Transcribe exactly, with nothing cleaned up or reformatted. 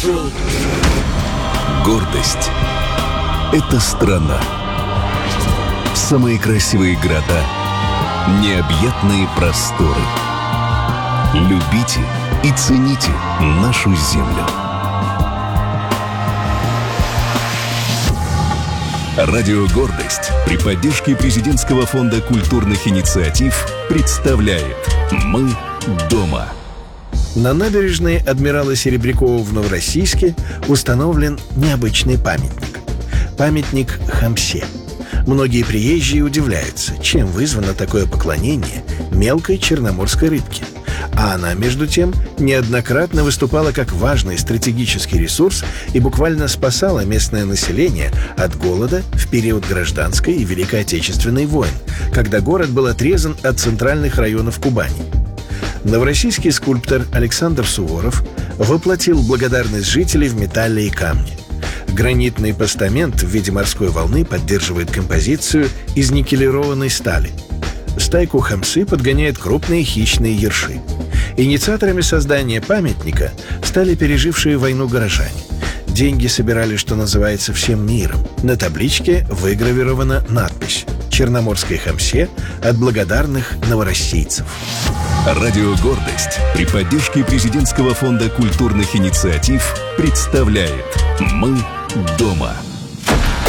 Гордость — это страна. Самые красивые города, необъятные просторы. Любите и цените нашу землю. Радио «Гордость» при поддержке Президентского фонда культурных инициатив представляет «Мы дома». На набережной адмирала Серебрякова в Новороссийске установлен необычный памятник. Памятник Хамсе. Многие приезжие удивляются, чем вызвано такое поклонение мелкой черноморской рыбке. А она, между тем, неоднократно выступала как важный стратегический ресурс и буквально спасала местное население от голода в период гражданской и Великой Отечественной войн, когда город был отрезан от центральных районов Кубани. Новороссийский скульптор Александр Суворов воплотил благодарность жителей в металле и камне. Гранитный постамент в виде морской волны поддерживает композицию из никелированной стали. Стайку хамсы подгоняют крупные хищные ерши. Инициаторами создания памятника стали пережившие войну горожане. Деньги собирали, что называется, всем миром. На табличке выгравирована надпись «Черноморской хамсе от благодарных новороссийцев». Радио «Гордость» при поддержке Президентского фонда культурных инициатив представляет «Мы дома».